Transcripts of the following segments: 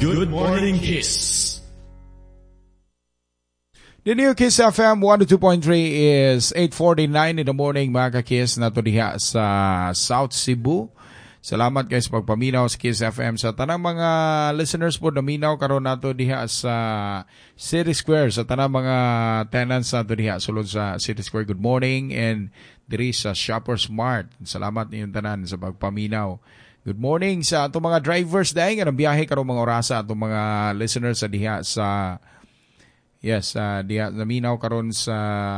Good Morning Kiss. The new Kiss FM 102.3 is 8:49 in the morning, mga ka-Kiss, na to diha sa South Cebu. Salamat guys pagpaminaw sa Kiss FM sa tanang mga listeners po naminaw karon nato diha sa City Square, sa tanang mga tenants nato diha sulod sa City Square. Good morning, and diri sa Shoppers Mart. Salamat ninyong tanan sa pagpaminaw. Good morning sa atong mga drivers dahil nga biyahe karon mga orasa, atong mga listeners sa diha sa diha naminaw karon sa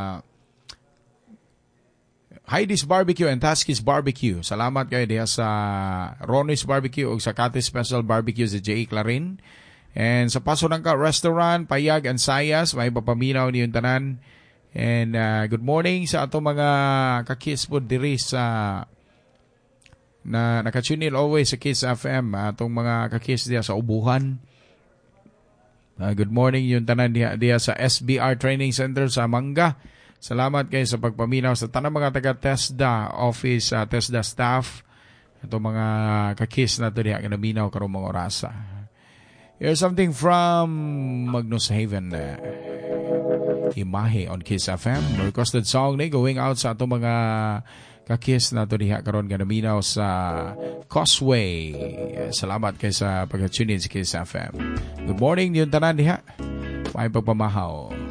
Heidi's Barbecue and Taskis Barbecue. Salamat kayo diha sa Ronnie's Barbecue o sa Cathy Special Barbecue sa J. Clarin. And sa Paso Nangka Restaurant, Payag and Sayas, may papaminaw niyong tanan. And good morning sa atong mga ka-Kiss po diri sa na nakatune in always sa Kiss FM, atong mga ka-Kiss diha sa Ubuhan. Good morning yung tanan diha sa SBR Training Center sa Manga. Salamat kayo sa pagpaminaw sa tanang mga taga-TESDA office, TESDA staff, itong mga ka-Kiss na ito diha kinaminaw karong mga orasa. Here's something from Magnus Haven, Imahe on Kiss FM. Requested song ni going out sa itong mga ka-Kiss na ito diha karon kinaminaw sa Causeway. Salamat kayo sa pag-tune in sa Kiss FM. Good morning yung tanan diha. May pagpamahaw.